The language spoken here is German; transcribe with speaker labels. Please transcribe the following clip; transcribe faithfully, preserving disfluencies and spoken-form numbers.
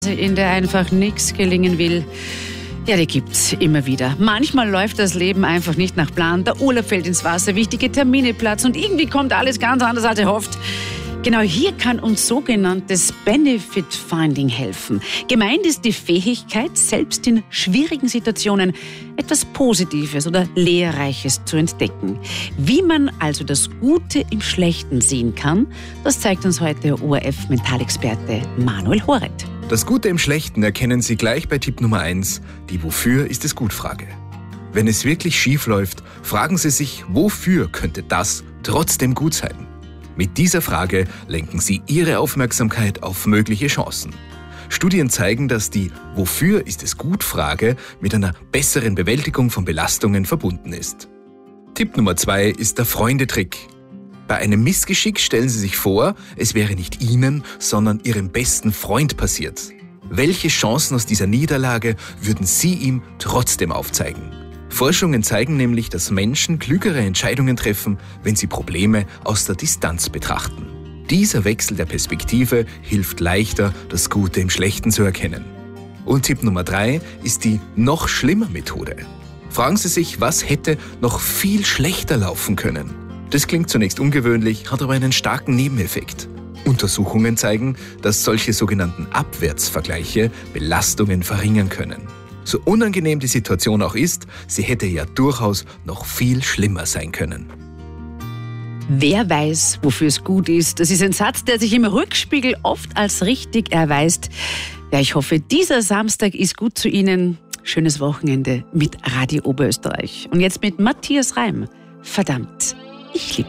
Speaker 1: in der einfach nichts gelingen will, ja, die gibt's immer wieder. Manchmal läuft das Leben einfach nicht nach Plan. Der Urlaub fällt ins Wasser, wichtige Termine platzen und irgendwie kommt alles ganz anders als erhofft. Genau hier kann uns sogenanntes Benefit Finding helfen. Gemeint ist die Fähigkeit, selbst in schwierigen Situationen etwas Positives oder Lehrreiches zu entdecken. Wie man also das Gute im Schlechten sehen kann, das zeigt uns heute O R F-Mentalexperte Manuel Horet.
Speaker 2: Das Gute im Schlechten erkennen Sie gleich bei Tipp Nummer eins, die Wofür ist es gut Frage. Wenn es wirklich schief läuft, fragen Sie sich, wofür könnte das trotzdem gut sein? Mit dieser Frage lenken Sie Ihre Aufmerksamkeit auf mögliche Chancen. Studien zeigen, dass die Wofür ist es gut Frage mit einer besseren Bewältigung von Belastungen verbunden ist. Tipp Nummer zwei ist der Freundetrick. Bei einem Missgeschick stellen Sie sich vor, es wäre nicht Ihnen, sondern Ihrem besten Freund passiert. Welche Chancen aus dieser Niederlage würden Sie ihm trotzdem aufzeigen? Forschungen zeigen nämlich, dass Menschen klügere Entscheidungen treffen, wenn sie Probleme aus der Distanz betrachten. Dieser Wechsel der Perspektive hilft leichter, das Gute im Schlechten zu erkennen. Und Tipp Nummer drei ist die noch schlimmer Methode. Fragen Sie sich, was hätte noch viel schlechter laufen können? Das klingt zunächst ungewöhnlich, hat aber einen starken Nebeneffekt. Untersuchungen zeigen, dass solche sogenannten Abwärtsvergleiche Belastungen verringern können. So unangenehm die Situation auch ist, sie hätte ja durchaus noch viel schlimmer sein können.
Speaker 1: Wer weiß, wofür es gut ist, das ist ein Satz, der sich im Rückspiegel oft als richtig erweist. Ja, ich hoffe, dieser Samstag ist gut zu Ihnen. Schönes Wochenende mit Radio Oberösterreich. Und jetzt mit Matthias Reim. Verdammt, ich lieb